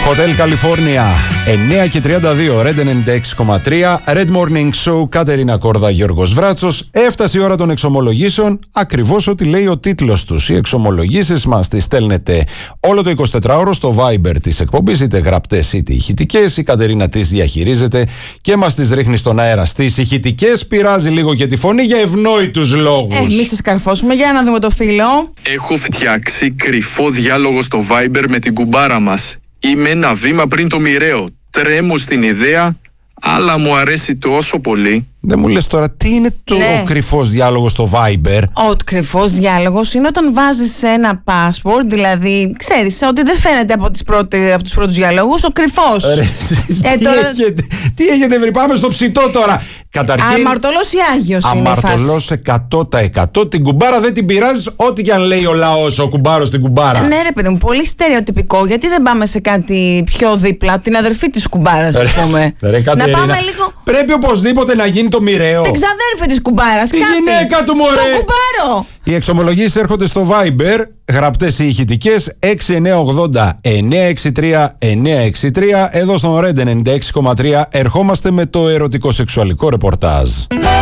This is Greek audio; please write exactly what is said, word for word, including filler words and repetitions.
Hotel California εννιά και τριάντα δύο, Red ενενήντα έξι κόμμα τρία, Red Morning Show, Κατερίνα Κόρδα, Γιώργος Βράτσος. Έφτασε η ώρα των εξομολογήσεων, ακριβώς ό,τι λέει ο τίτλος τους. Οι εξομολογήσεις μας τις στέλνετε όλο το εικοσιτετράωρο στο Viber της εκπομπής, είτε γραπτές είτε ηχητικές. Η Κατερίνα τις διαχειρίζεται και μας τις ρίχνει στον αέρα. Στις ηχητικές πειράζει λίγο και τη φωνή για ευνόητους λόγους. Ε, μη σας καρφώσουμε, για να δούμε το φίλο. Έχω φτιάξει κρυφό διάλογο στο Viber με την κουμπάρα μας. Είμαι ένα βήμα πριν το μοιραίο. Τρέμω στην ιδέα, αλλά μου αρέσει τόσο πολύ. Δεν μου λες τώρα τι είναι το Ναι. κρυφός διάλογος στο Viber. Ο κρυφός διάλογος είναι όταν βάζεις ένα password, δηλαδή ξέρεις ότι δεν φαίνεται από, τις πρώτες, από τους πρώτους διαλόγους, ο κρυφός. Ρε, εσείς Ε, τι, τώρα- έχετε, τι έχετε βρει, πάμε στο ψητό τώρα. Καταρχήν, Αμαρτωλός ή Άγιος είναι η φάση. αμαρτωλός εκατό τοις εκατό. Την κουμπάρα δεν την πειράζεις, ό,τι και αν λέει ο λαός, ο κουμπάρος την κουμπάρα. Ναι ρε παιδί μου, πολύ στερεοτυπικό. Γιατί δεν πάμε σε κάτι πιο δίπλα, την αδερφή της κουμπάρας, ας πούμε. Ρε, Να Κατερίνα, πάμε λίγο πρέπει οπωσδήποτε να γίνει το μοιραίο. την ξαδέρφη της κουμπάρας. Τη κάτι. γυναίκα του, μωρέ. Το κουμπάρο. Οι εξομολογήσεις έρχονται στο Viber, γραπτές ή ηχητικές, έξι εννιά ογδόντα εννιά έξι τρία εννιά έξι τρία. Εδώ στον Red ενενήντα έξι κόμμα τρία ερχόμαστε με το ερωτικό σεξουαλικό ρεπορτάζ.